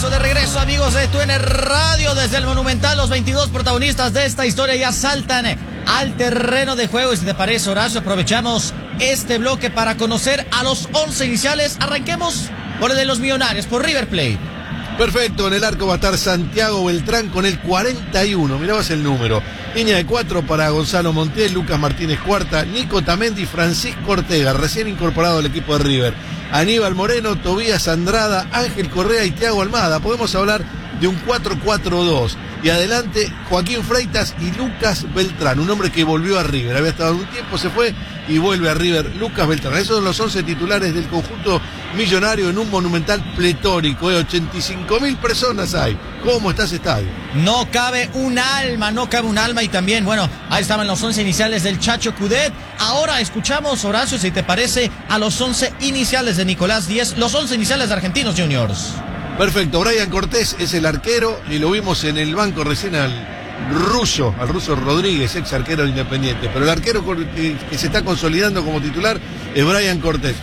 de regreso, amigos de TUN Radio desde el Monumental. Los 22 protagonistas de esta historia ya saltan al terreno de juego. Y si te parece, Horacio, aprovechamos este bloque para conocer a los 11 iniciales. Arranquemos por el de los Millonarios, por River Plate. Perfecto, en el arco va a estar Santiago Beltrán con el 41, mirabas el número. Línea de 4 para Gonzalo Montiel, Lucas Martínez Cuarta, Nico Tamendi, Francisco Ortega, recién incorporado al equipo de River. Aníbal Moreno, Tobías Andrada, Ángel Correa y Thiago Almada. Podemos hablar de un 4-4-2. Y adelante Joaquín Freitas y Lucas Beltrán, un hombre que volvió a River. Había estado un tiempo, se fue y vuelve a River, Lucas Beltrán. Esos son los 11 titulares del conjunto millonario en un Monumental pletórico. 85.000 personas hay. ¿Cómo está ese estadio? No cabe un alma. Y también, bueno, ahí estaban los 11 iniciales del Chacho Coudet. Ahora escuchamos, Horacio, si te parece, a los 11 iniciales de Nicolás Díez, los 11 iniciales de Argentinos Juniors. Perfecto, Brian Cortés es el arquero y lo vimos en el banco recién al ruso Rodríguez, ex arquero de Independiente. Pero el arquero que se está consolidando como titular es Brian Cortés.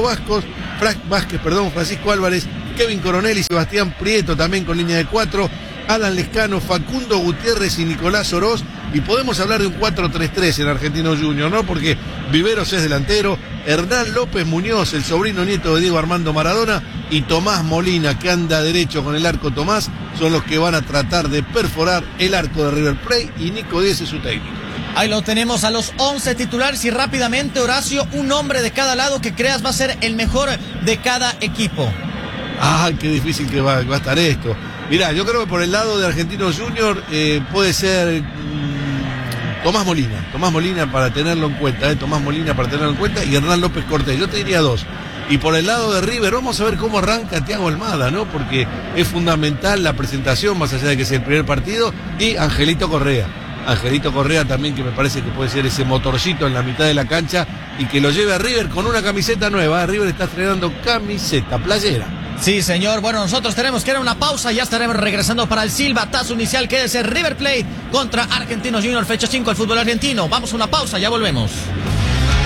Francisco Álvarez, Kevin Coronel y Sebastián Prieto también con línea de 4. Alan Lescano, Facundo Gutiérrez y Nicolás Oroz. Y podemos hablar de un 4-3-3 en Argentinos Juniors, ¿no? Porque Viveros es delantero, Hernán López Muñoz, el sobrino nieto de Diego Armando Maradona, y Tomás Molina, que anda derecho con el arco Tomás, son los que van a tratar de perforar el arco de River Plate, y Nico Díez es su técnico. Ahí lo tenemos a los 11 titulares y rápidamente, Horacio, un hombre de cada lado que creas va a ser el mejor de cada equipo. Ah, qué difícil que va a estar esto. Mirá, yo creo que por el lado de Argentinos Juniors puede ser Tomás Molina para tenerlo en cuenta, y Hernán López Cortés. Yo te diría 2. Y por el lado de River, vamos a ver cómo arranca Thiago Almada, ¿no? Porque es fundamental la presentación, más allá de que sea el primer partido, y Angelito Correa también, que me parece que puede ser ese motorcito en la mitad de la cancha y que lo lleve a River con una camiseta nueva. River está estrenando camiseta, playera. Sí, señor. Bueno, nosotros tenemos que ir a una pausa. Ya estaremos regresando para el silbatazo inicial, que es el River Plate contra Argentinos Juniors, fecha 5 del fútbol argentino. Vamos a una pausa, ya volvemos.